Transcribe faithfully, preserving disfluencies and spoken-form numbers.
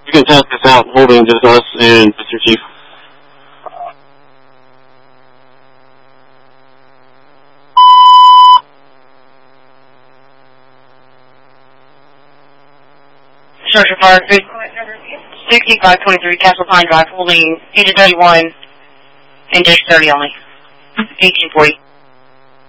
You can test this out, holding just us and Mister Chief. Structure Fire, sixty-five twenty-three, Castle Pine Drive, holding eight to thirty-one, and dish thirty only. eighteen forty.